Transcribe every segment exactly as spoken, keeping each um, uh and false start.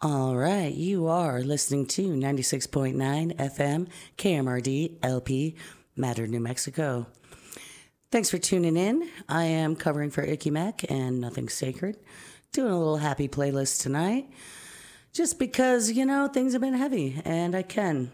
All right, you are listening to ninety-six point nine F M K M R D L P, Madrid, New Mexico. Thanks for tuning in. I am covering for Icky Mac and Nothing Sacred, doing a little happy playlist tonight, just because, you know, things have been heavy, and I can.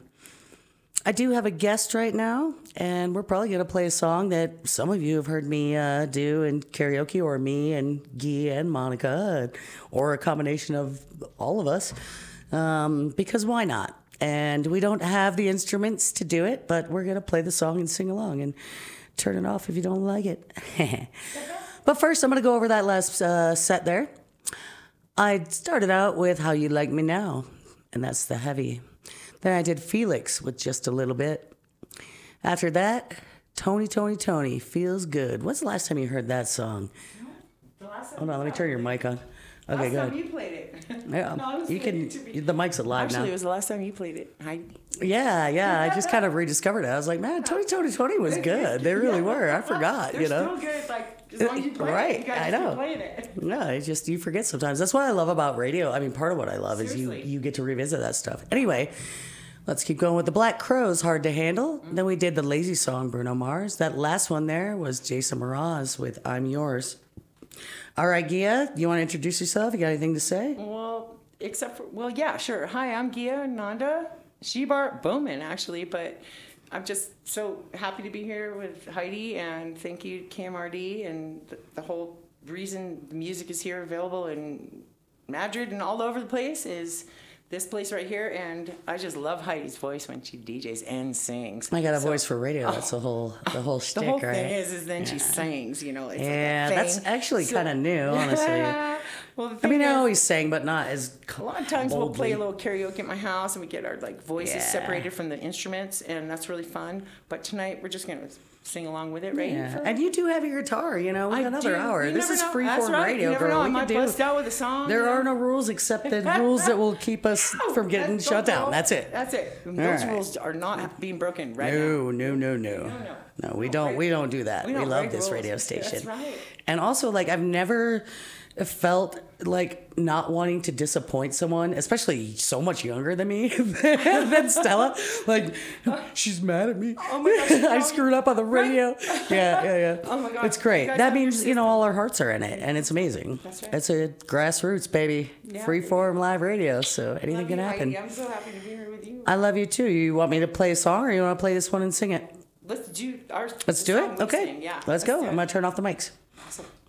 I do have a guest right now, and we're probably going to play a song that some of you have heard me uh, do in karaoke, or me and Guy and Monica, or a combination of all of us, um, because why not? And we don't have the instruments to do it, but we're going to play the song and sing along, and turn it off if you don't like it. But first, I'm going to go over that last uh, set there. I started out with How You Like Me Now, and that's the heavy. Then I did Felix with Just a Little Bit. After that, Tony, Tony, Tony, Feels Good. When's the last time you heard that song? The last time Hold on, let me turn your mic on. Okay, last good. time you played it. Yeah, No, you can. The mic's alive Actually, now. it was the last time you played it. I, Yeah, yeah. I just kind of rediscovered it. I was like, man, Tony, Tony, Tony was good. They really were. I forgot. They're You know. still good. Like as long as you play Right, it, you guys I keep know. playing it. Yeah, it's just you forget sometimes. That's what I love about radio. I mean, part of what I love is you Seriously. you get to revisit that stuff. Anyway, let's keep going with the Black Crows, Hard to Handle. Mm-hmm. Then we did the Lazy Song, Bruno Mars. That last one there was Jason Mraz with I'm Yours. All right, Gia, you want to introduce yourself? You got anything to say? Well, except for well, yeah, sure. Hi, I'm Gia Nanda Shebar Bowman, actually, but I'm just so happy to be here with Heidi, and thank you, K M R D, and the, the whole reason the music is here available in Madrid and all over the place is this place right here, and I just love Heidi's voice when she D Js and sings. I got a So- voice for radio. That's the whole the whole shtick, The whole right? thing is, is then she sings, you know. It's Yeah, like a that's thing. actually So- kind of new, honestly. well, the I thing mean, I is, always sang, but not as a lot of times we'll play a boldly. little karaoke at my house, and we get our like voices Yeah. separated from the instruments, and that's really fun. But tonight we're just gonna sing along with it, right? Yeah, For- and you do have your guitar, you know, with I another do. hour. You This never is know. freeform That's right. radio, You never girl. know. I We might can do. bust out with a song. There you know? are no rules except the rules that will keep us from getting That's shut the down. rule. That's it. That's it. Those right. rules are not being broken right now. No, no, no, no. No, no. No, we We don't don't. break- We don't do that. we We, don't love break this rules. radio That's station. right. And also, like, I've never felt like not wanting to disappoint someone, especially so much younger than me than Stella. Like, she's mad at me. Oh my gosh, I no. screwed up on the radio. Yeah, yeah, yeah. Oh my gosh, It's great. you guys That have your means you know all our hearts are in it, and it's amazing. That's right. It's a grassroots baby, Yeah. freeform live radio, so anything Love can you, happen. Heidi. I'm so happy to be here with you. I love you too. You want me to play a song, or you want to play this one and sing it? Let's do our. Let's the do song it. we Okay. sing. Yeah. Let's go. do I'm it. gonna turn off the mics. Awesome.